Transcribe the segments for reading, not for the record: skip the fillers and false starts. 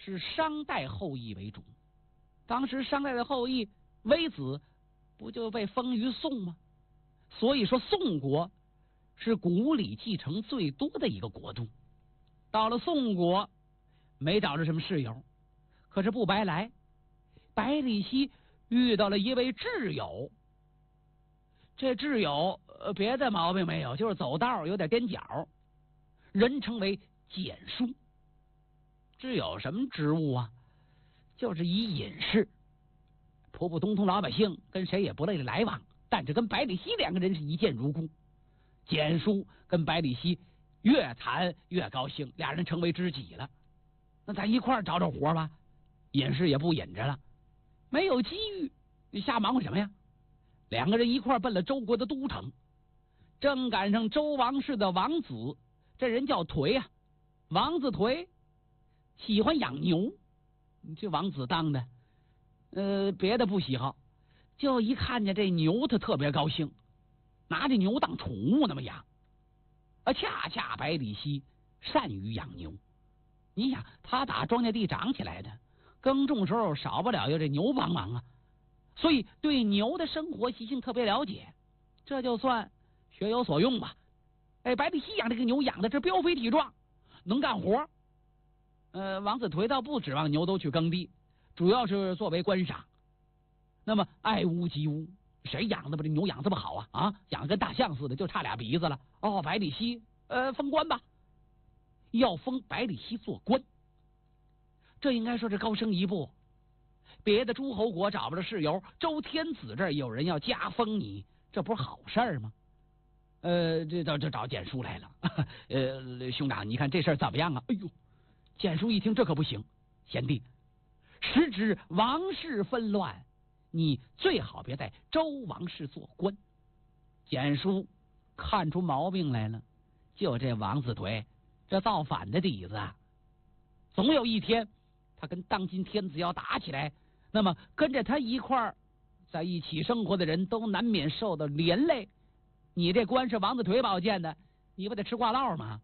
是商代后裔为主。当时商代的后裔微子不就被封于宋吗？所以说宋国是古礼继承最多的一个国度。到了宋国没找着什么室友，可是不白来，百里奚遇到了一位挚友。这挚友别的毛病没有，就是走道有点踮脚，人称为蹇叔。挚友什么职务啊？就是一隐士，普普通通老百姓，跟谁也不乐意来往，但是跟百里奚两个人是一见如故。蹇叔跟百里奚越谈越高兴，俩人成为知己了。那咱一块儿找找活吧。隐士也不隐着了，没有机遇，你瞎忙活什么呀？两个人一块儿奔了周国的都城，正赶上周王室的王子，这人叫颓啊，王子颓喜欢养牛，这王子当的，别的不喜好，就一看见这牛，他特别高兴，拿这牛当宠物那么养。恰恰百里奚善于养牛，你想他打庄稼地长起来的，耕种时候少不了有这牛帮忙啊，所以对牛的生活习性特别了解，这就算学有所用吧。百里奚养这个牛养的是膘肥体壮，能干活。王子颓倒不指望牛都去耕地，主要是作为观赏。那么爱屋及乌，谁养的把这牛养这么好啊？养的跟大象似的，就差俩鼻子了。百里奚封官吧，要封百里奚做官，这应该说是高升一步。别的诸侯国找不着事由，周天子这儿有人要加封你，这不是好事吗？这找蹇叔来了。兄长，你看这事儿怎么样啊？哎呦，蹇叔一听，这可不行，贤弟，时值王室纷乱，你最好别在周王室做官。蹇叔看出毛病来了，就这王子颓这造反的底子，总有一天他跟当今天子要打起来，那么跟着他一块儿在一起生活的人都难免受到连累。你这官是王子颓保荐的，你不得吃挂烙吗？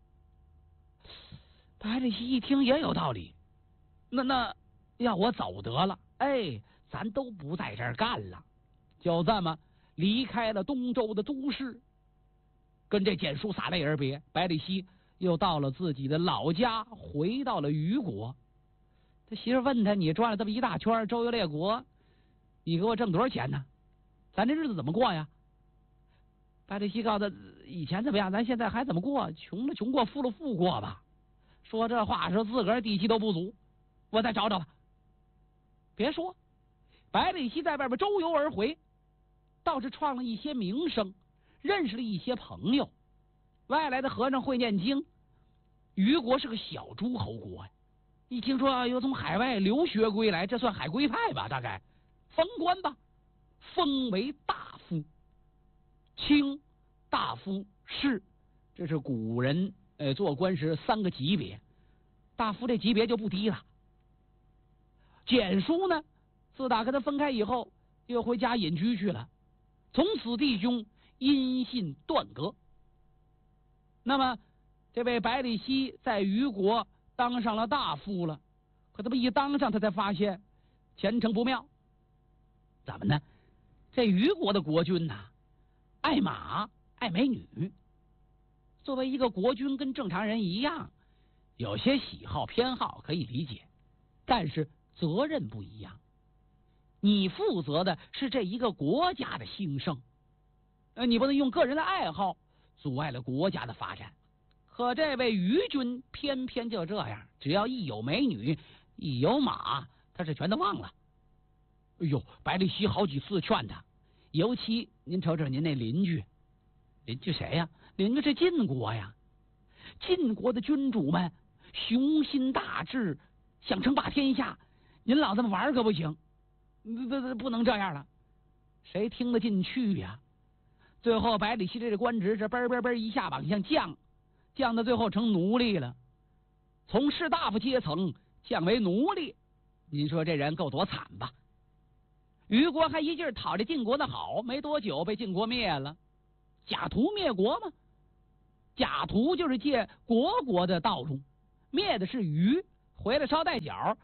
百里奚一听也有道理，那要我走得了，咱都不在这儿干了，就这么离开了东周的都市，跟这蹇叔洒泪而别。百里奚又到了自己的老家，回到了虞国。他媳妇问他，你转了这么一大圈周游列国，你给我挣多少钱呢？咱这日子怎么过呀？百里奚告诉他，以前怎么样，咱现在还怎么过？穷了穷过，富了富过吧。说这话时自个儿底气都不足，我再找找吧。别说，百里奚在外边周游而回，倒是创了一些名声，认识了一些朋友。外来的和尚会念经，虞国是个小诸侯国呀，一听说又从海外留学归来，这算海归派吧？大概封官吧，封为大夫。卿、大夫、士，这是古人做官时三个级别，大夫这级别就不低了。蹇叔呢，自打跟他分开以后，又回家隐居去了，从此弟兄音信断隔。那么这位百里奚在虞国当上了大夫了，可他们一当上，他才发现前程不妙。怎么呢？这虞国的国君呐，爱马爱美女。作为一个国君，跟正常人一样，有些喜好偏好可以理解，但是责任不一样。你负责的是这一个国家的兴盛，你不能用个人的爱好阻碍了国家的发展。可这位虞君偏偏就这样，只要一有美女，一有马，他是全都忘了。百里奚好几次劝他，尤其您瞅瞅您那邻居谁呀？邻居是晋国呀。晋国的君主们雄心大志，想称霸天下，您老这么玩可不行，不能这样了，谁听得进去呀？最后百里奚这官职是嘣一下往下降到最后成奴隶了，从士大夫阶层降为奴隶。您说这人够多惨吧？虞国还一劲儿讨着晋国的好，没多久被晋国灭了。贾图灭国吗？贾图就是借国的道路，灭的是虞，回来捎带脚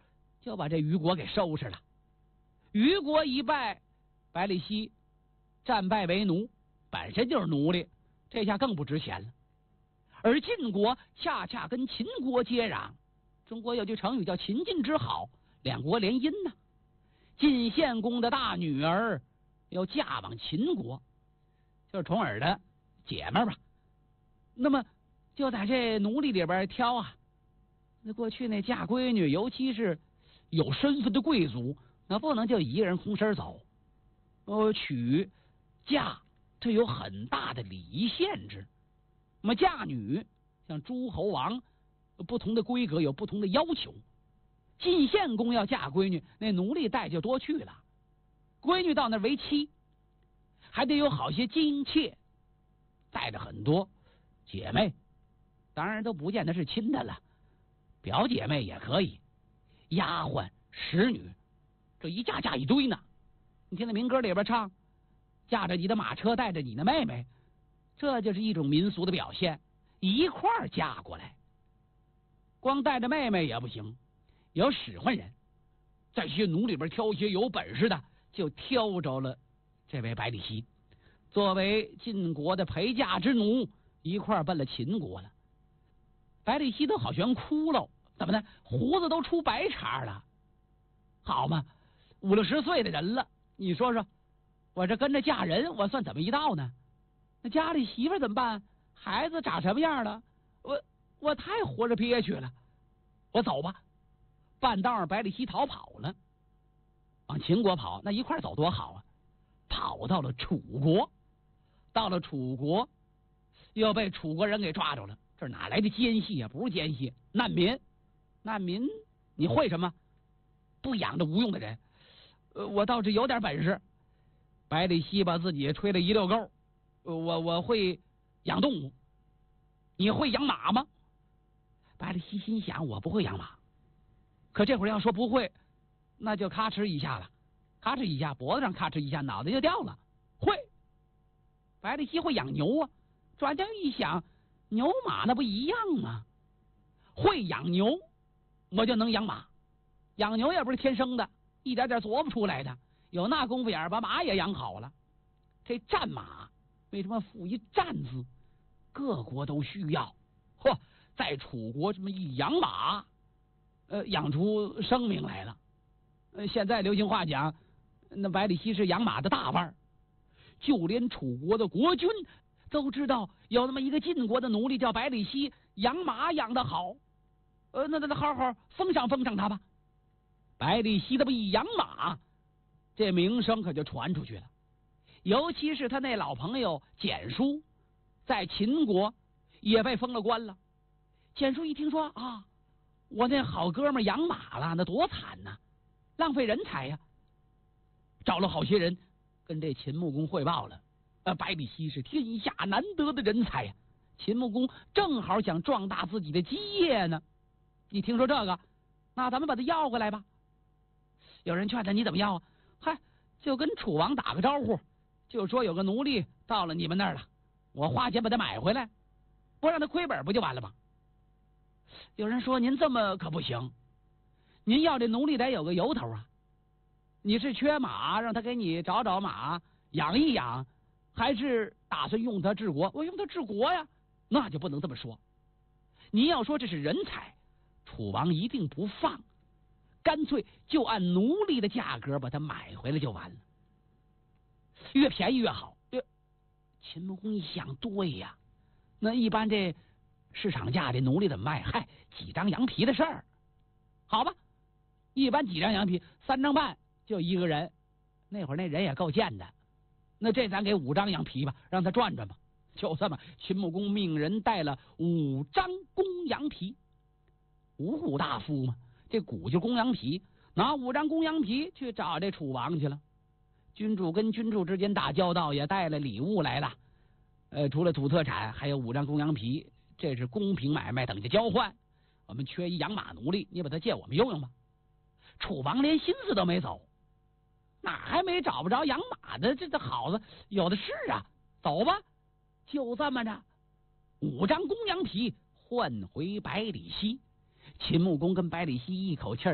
就把这虞国给收拾了。虞国一败，百里奚战败为奴，本身就是奴隶，这下更不值钱了。而晋国恰恰跟秦国接壤，中国有句成语叫秦晋之好，两国联姻呢。晋献公的大女儿要嫁往秦国，就是重耳的姐们儿吧。那么就在这奴隶里边挑啊，那过去那嫁闺女，尤其是有身份的贵族，那不能就一个人空身走。娶嫁这有很大的礼仪限制。那么嫁女像诸侯王，不同的规格有不同的要求。晋献公要嫁闺女，那奴隶带就多去了，闺女到那为妻，还得有好些金妾，带着很多姐妹，当然都不见得是亲的了，表姐妹也可以，丫鬟使女，这一嫁嫁一堆呢。你听那民歌里边唱，驾着你的马车，带着你的妹妹，这就是一种民俗的表现，一块儿嫁过来。光带着妹妹也不行，有使唤人，在些奴里边挑些有本事的，就挑着了这位百里奚，作为晋国的陪嫁之奴，一块儿奔了秦国了。百里奚都好悬哭了，怎么的？胡子都出白茬了，好嘛，50、60岁的人了，你说说，我这跟着嫁人，我算怎么一道呢？那家里媳妇怎么办？孩子长什么样了？我太活着憋屈了，我走吧。半道上百里奚逃跑了，往秦国跑，那一块走多好啊！跑到了楚国，到了楚国，又被楚国人给抓着了。这哪来的奸细啊？不是奸细，难民。难民，你会什么？不养着无用的人。我倒是有点本事。百里奚把自己吹了一溜够。我会养动物。你会养马吗？百里奚心想，我不会养马。可这会儿要说不会，那就咔哧一下了，咔哧一下，脖子上咔哧一下，脑袋就掉了。会，百里奚会养牛啊。转念一想，牛马那不一样吗？会养牛，我就能养马。养牛也不是天生的，一点点琢磨出来的。有那功夫眼儿，把马也养好了。这战马为什么附一战字？各国都需要。嚯，在楚国这么一养马，养出生命来了。现在流行话讲，那百里奚是养马的大腕儿。就连楚国的国君都知道有那么一个晋国的奴隶叫百里奚，养马养得好。那好好封赏他吧。百里奚这么一养马，这名声可就传出去了。尤其是他那老朋友蹇叔，在秦国也被封了官了。蹇叔一听说啊，我那好哥们养马了，那多惨呐，浪费人才呀。找了好些人跟这秦穆公汇报了。百里奚是天下难得的人才呀。秦穆公正好想壮大自己的基业呢。你听说这个，那咱们把他要回来吧。有人劝他，你怎么要啊？嗨，就跟楚王打个招呼，就说有个奴隶到了你们那儿了，我花钱把他买回来，不让他亏本不就完了吗？有人说，您这么可不行，您要这奴隶得有个由头啊。你是缺马，让他给你找找马养一养，还是打算用他治国？我用他治国呀，那就不能这么说。您要说这是人才，楚王一定不放，干脆就按奴隶的价格把它买回来就完了，越便宜越好。秦穆公一想，对呀，那一般这市场价这奴隶怎么卖？嗨，几张羊皮的事儿，好吧，一般几张羊皮，3张半就一个人，那会儿那人也够贱的，那这咱给5张羊皮吧，让他转转吧。就这么，秦穆公命人带了5张公羊皮，五谷大夫嘛，这谷就公羊皮，拿5张公羊皮去找这楚王去了。君主跟君主之间打交道，也带了礼物来了。除了土特产，还有5张公羊皮，这是公平买卖，等价交换。我们缺一养马奴隶，你把它借我们用用吧。楚王连心思都没走，哪还没找不着养马的这好子，有的是啊，走吧。就这么着，5张公羊皮换回百里奚。秦穆公跟百里奚一口气